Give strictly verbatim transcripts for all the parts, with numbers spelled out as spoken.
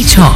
Talk.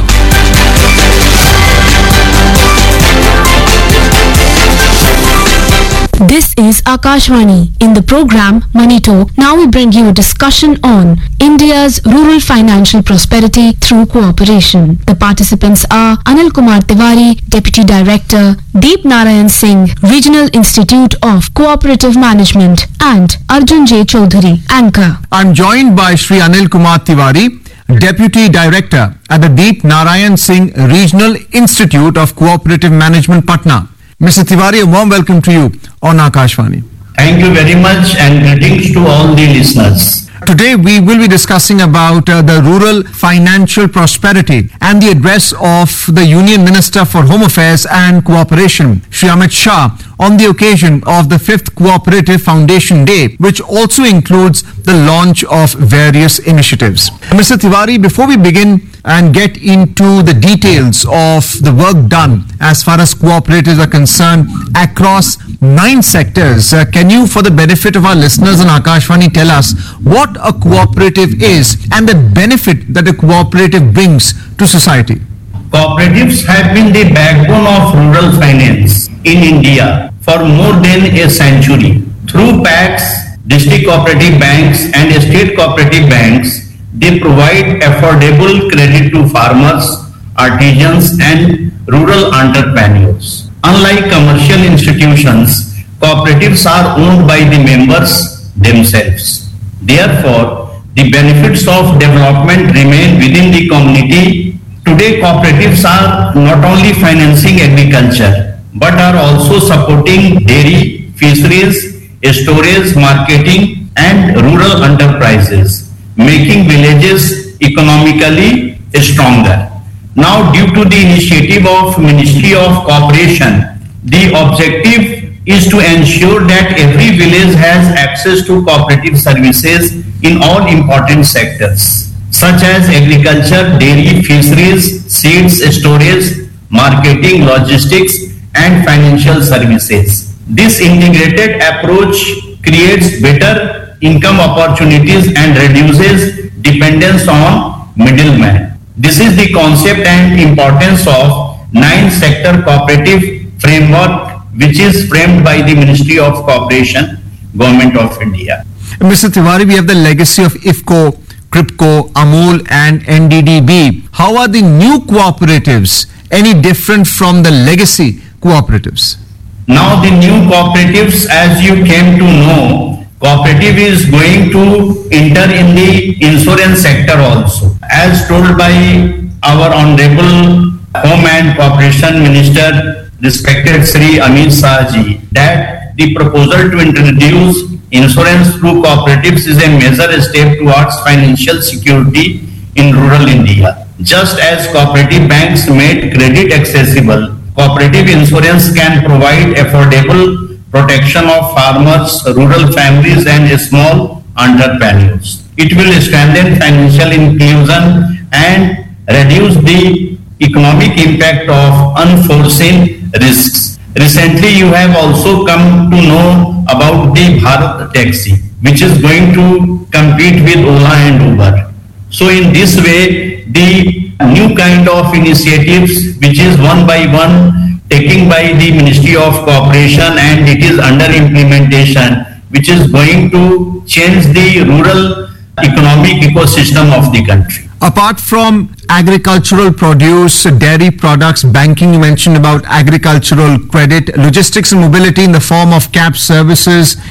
This is Akashvani. In the program Money Talk, now we bring you a discussion on India's rural financial prosperity through cooperation. The participants are Anil Kumar Tiwari, Deputy Director, Deep Narayan Singh, Regional Institute of Cooperative Management, and Arjun J. Chaudhary, Anchor. I'm joined by Shri Anil Kumar Tiwari, Deputy Director at the Deep Narayan Singh Regional Institute of Cooperative Management, Patna. Mister Tiwari, a warm welcome to you on Akashvani. Thank you very much and greetings to all the listeners. Today we will be discussing about uh, the rural financial prosperity and the address of the Union Minister for Home Affairs and Cooperation, Shri Amit Shah, on the occasion of the fifth Cooperative Foundation Day, which also includes the launch of various initiatives. Mister Tiwari, before we begin and get into the details of the work done as far as cooperatives are concerned across nine sectors, uh, can you, for the benefit of our listeners on Akashvani, tell us what a cooperative is and the benefit that a cooperative brings to society? Cooperatives have been the backbone of rural finance in India for more than a century. Through PACs, district cooperative banks and state cooperative banks, they provide affordable credit to farmers, artisans and rural entrepreneurs. Unlike commercial institutions, cooperatives are owned by the members themselves. Therefore, the benefits of development remain within the community. Today, cooperatives are not only financing agriculture, but are also supporting dairy, fisheries, storage, marketing and rural enterprises, making villages economically stronger. Now, due to the initiative of Ministry of Cooperation, the objective is to ensure that every village has access to cooperative services in all important sectors, such as agriculture, dairy, fisheries, seeds, storage, marketing, logistics, and financial services. This integrated approach creates better income opportunities and reduces dependence on middlemen. This is the concept and importance of nine sector cooperative framework, which is framed by the Ministry of Cooperation, Government of India. Mister Tiwari, we have the legacy of IFFCO, CRIPCO, AMUL and N D D B. How are the new cooperatives any different from the legacy cooperatives? Now the new cooperatives, as you came to know, cooperative is going to enter in the insurance sector also. As told by our Honorable Home and Cooperation Minister, respected Sri Amit Shah ji, that the proposal to introduce insurance through cooperatives is a major step towards financial security in rural India. Just as cooperative banks made credit accessible, cooperative insurance can provide affordable protection of farmers, rural families and small entrepreneurs. It will strengthen financial inclusion and reduce the economic impact of unforeseen risks. Recently, you have also come to know about the Bharat Taxi, which is going to compete with Ola and Uber. So in this way, the new kind of initiatives, which is one by one taken by the Ministry of Cooperation and it is under implementation, which is going to change the rural economic ecosystem of the country. Apart from agricultural produce, dairy products, banking, you mentioned about agricultural credit, logistics and mobility in the form of cab services,